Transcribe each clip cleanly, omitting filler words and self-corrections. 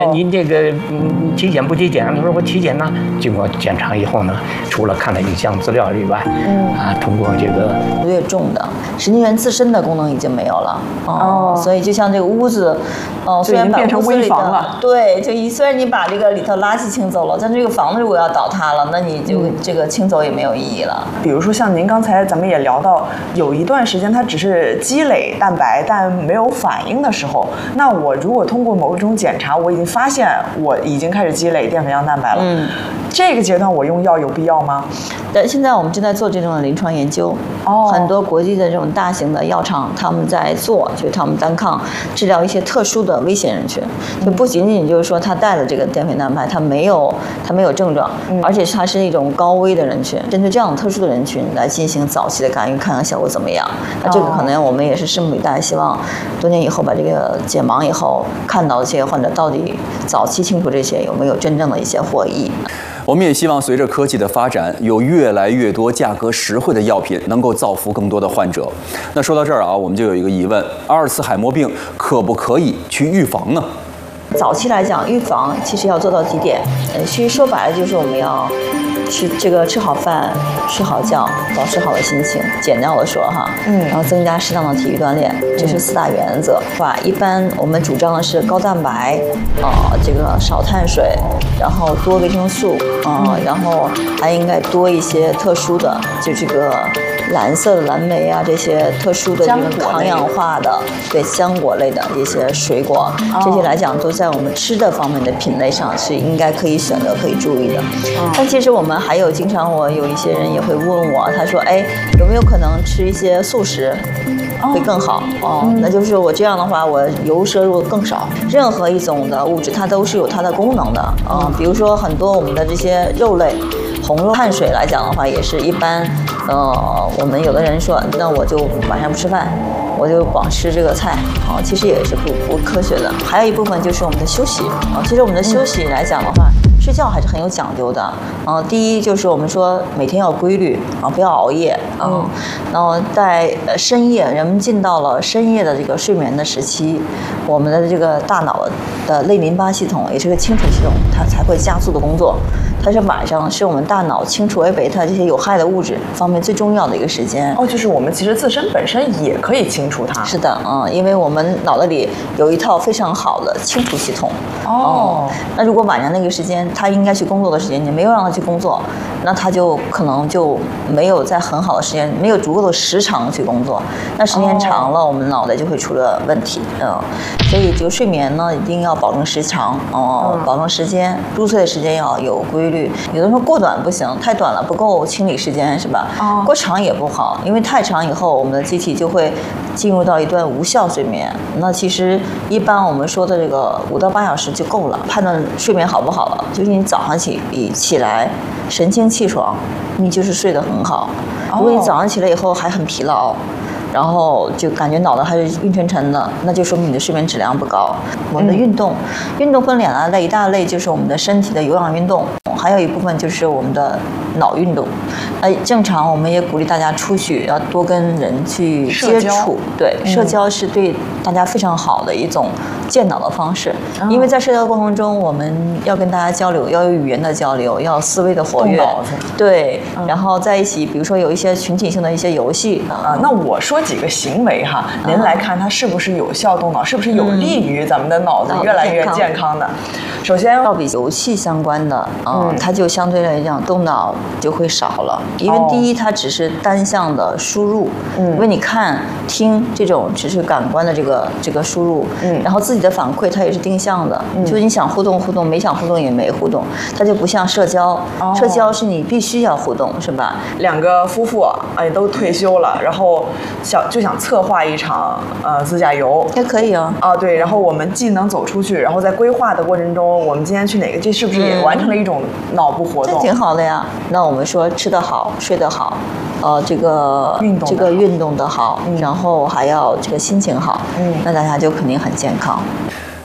您这个体检不体检？他说我体检呢。经过检查以后呢，除了看了影像资料以外，通过这个越重的神经元自身的功能已经没有了。所以就像这个屋子，虽然把变成危房了， 对，虽然你把这个里头垃圾清走了，但这个房子如果要倒塌了，那你就这个清走也没有意义了。 比如说像您刚才咱们也聊到，有一段时间它只是积累蛋白但没有反应的时候，那我如果通过某一种检查，我已经发现我已经开始积累淀粉样蛋白了，这个阶段我用药有必要吗？ 对，现在我们正在做这种临床研究，很多国际的这种大型的药厂他们在做，就是他们单抗治疗一些特殊的危险人群，就不仅仅就是说他带了这个淀粉蛋白，他没有症状，而且他是一种高危的人群，针对这样特殊的人群来进行早期的干预，看看效果怎么样。那这个可能我们也是拭目以待，希望多年以后把这个解盲以后，看到这些患者到底早期清楚这些有没有真正的一些获益。 我们也希望随着科技的发展，有越来越多价格实惠的药品能够造福更多的患者。那说到这儿啊，我们就有一个疑问：阿尔茨海默病可不可以去预防呢？ 早期来讲，预防其实要做到几点，其实说白了就是我们要吃好饭，睡好觉，保持好的心情。简要的说哈，然后增加适当的体育锻炼，这是4大原则，是吧？一般我们主张的是高蛋白，这个少碳水，然后多维生素，然后还应该多一些特殊的，就这个蓝色的蓝莓啊，这些特殊的这种抗氧化的，对浆果类的一些水果，这些来讲都在我们吃的方面的品类上是应该可以选择、可以注意的。但其实我们还有经常我有一些人也会问我，他说，有没有可能吃一些素食会更好？那就是我这样的话，我油摄入更少。任何一种的物质它都是有它的功能的，比如说很多我们的这些肉类。红肉碳水来讲的话，也是一般，我们有的人说，那我就晚上不吃饭，我就光吃这个菜，其实也是不科学的。还有一部分就是我们的休息，其实我们的休息来讲的话，睡觉还是很有讲究的。第一就是我们说每天要规律，不要熬夜，然后在深夜，人们进到了深夜的这个睡眠的时期，我们的这个大脑的类淋巴系统，也是个清除系统，它才会加速的工作。它是晚上是我们大脑清除贝塔这些有害的物质方面最重要的一个时间。 就是我们其实自身本身也可以清除它。 是的，因为我们脑子里有一套非常好的清除系统。那如果晚上那个时间他应该去工作的时间，你没有让他去工作，那他就可能就没有在很好的时间，没有足够的时长去工作。那时间长了，我们脑袋就会出了问题。所以就睡眠呢，一定要保证时长，保证时间，入睡的时间要有规律。有的时候过短不行，太短了不够清理时间，是吧？过长也不好，因为太长以后，我们的机体就会进入到一段无效睡眠。那其实一般我们说的这个5到8小时就够了。判断睡眠好不好了，就是你早上起来神清气爽，你就是睡得很好。如果你早上起来以后还很疲劳，然后就感觉脑袋还是晕沉沉的，那就说明你的睡眠质量不高。我们的运动分2大类，一大类就是我们的身体的有氧运动，还有一部分就是我们的脑运动。正常我们也鼓励大家出去要多跟人去接触，对，社交是对大家非常好的一种健脑的方式。因为在社交过程中，我们要跟大家交流，要有语言的交流，要思维的活跃，对，然后在一起，比如说有一些群体性的一些游戏。 那我说几个行为哈，您来看它是不是有效动脑，是不是有利于咱们的脑子越来越健康的？首先要比游戏相关的，它就相对来讲动脑就会少了，因为第一它只是单向的输入，因为你看听这种只是感官的这个输入，然后自己的反馈它也是定向的，就是你想互动，没想互动也没互动，它就不像社交，社交是你必须要互动，是吧 ？2个夫妇都退休了，然后就想策划一场自驾游， 也可以对，然后我们既能走出去，然后在规划的过程中，我们今天去哪个，这是不是也完成了一种脑部活动？ 这挺好的呀。那我们说吃得好，睡得好，这个运动的好，然后还要这个心情好，那大家就肯定很健康。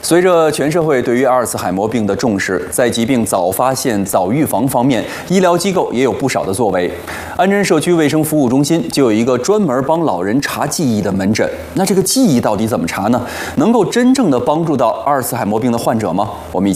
随着全社会对于阿尔茨海默病的重视，在疾病早发现、早预防方面，医疗机构也有不少的作为。安贞社区卫生服务中心就有一个专门帮老人查记忆的门诊。那这个记忆到底怎么查呢？能够真正的帮助到阿尔茨海默病的患者吗？我们